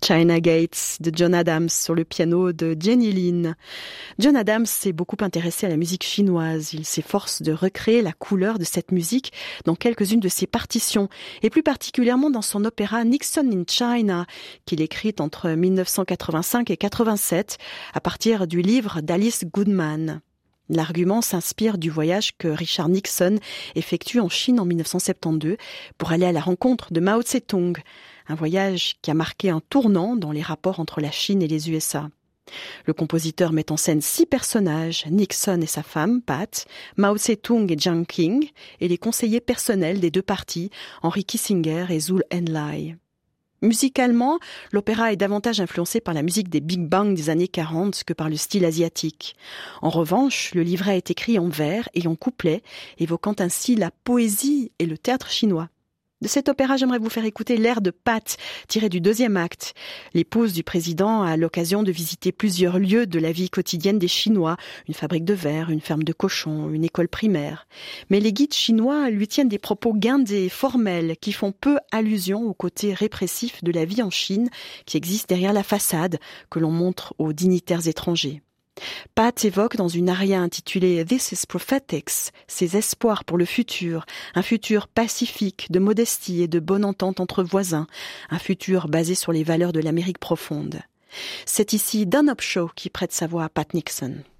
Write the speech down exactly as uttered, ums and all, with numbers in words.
China Gates de John Adams sur le piano de Jenny Lin. John Adams s'est beaucoup intéressé à la musique chinoise. Il s'efforce de recréer la couleur de cette musique dans quelques-unes de ses partitions, et plus particulièrement dans son opéra Nixon in China, qu'il écrit entre dix-neuf cent quatre-vingt-cinq et quatre-vingt-sept, à partir du livre d'Alice Goodman. L'argument s'inspire du voyage que Richard Nixon effectue en Chine en dix-neuf cent soixante-douze pour aller à la rencontre de Mao Tse-tung, un voyage qui a marqué un tournant dans les rapports entre la Chine et les U S A. Le compositeur met en scène six personnages, Nixon et sa femme, Pat, Mao Tse-tung et Jiang Qing, et les conseillers personnels des deux partis, Henry Kissinger et Zhou Enlai. Musicalement, l'opéra est davantage influencé par la musique des big bang des années quarante que par le style asiatique. En revanche, le livret est écrit en vers et en couplets, évoquant ainsi la poésie et le théâtre chinois. De cet opéra, j'aimerais vous faire écouter l'air de Pat, tiré du deuxième acte. L'épouse du président a l'occasion de visiter plusieurs lieux de la vie quotidienne des Chinois, une fabrique de verre, une ferme de cochons, une école primaire. Mais les guides chinois lui tiennent des propos guindés, formels, qui font peu allusion au côté répressif de la vie en Chine qui existe derrière la façade que l'on montre aux dignitaires étrangers. Pat évoque dans une aria intitulée « This is Prophetics » ses espoirs pour le futur, un futur pacifique, de modestie et de bonne entente entre voisins, un futur basé sur les valeurs de l'Amérique profonde. C'est ici Dunlop Shaw qui prête sa voix à Pat Nixon.